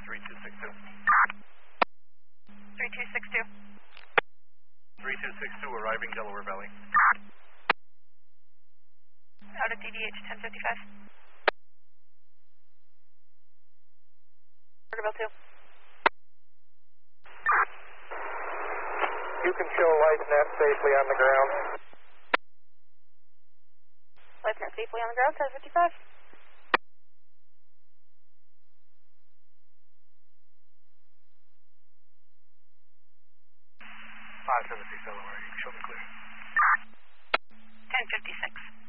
3262. 3262. 3262, arriving Delaware Valley. Out of DDH 1055. Porterville 2. You can show LifeNet safely on the ground. LifeNet safely on the ground, 1055. 576 Delaware, you can show me clear. 1056.